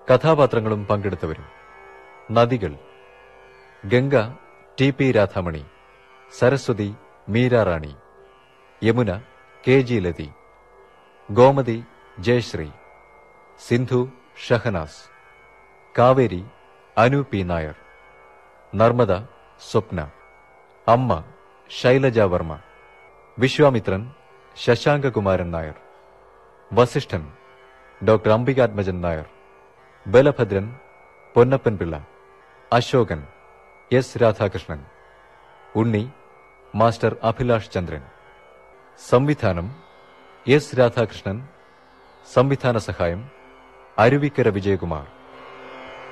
കഥാപാത്രങ്ങളും പങ്കെടുത്തവരും: നദികൾ: ഗംഗ ടി.പി. രാധാമണി, സരസ്വതി മീരാ റാണി, യമുന കെ.ജി. ലതി, ഗോമതി ജയശ്രീ, സിന്ധു ഷഹനാസ്, കാവേരി അനു പി. നായർ, നർമ്മദ സ്വപ്ന, അമ്മ ശൈലജ വർമ്മ, വിശ്വാമിത്രൻ ശശാങ്കകുമാരൻ നായർ, വസിഷ്ഠൻ ഡോക്ടർ അംബികാത്മജൻ നായർ, ബലഭദ്രൻ പൊന്നപ്പൻ പിള്ള, അശോകൻ എസ്. രാധാകൃഷ്ണൻ, ഉണ്ണി മാസ്റ്റർ അഭിലാഷ് ചന്ദ്രൻ. സംവിധാനം എസ്. രാധാകൃഷ്ണൻ. സംവിധാന സഹായം അരുവിക്കര വിജയകുമാർ.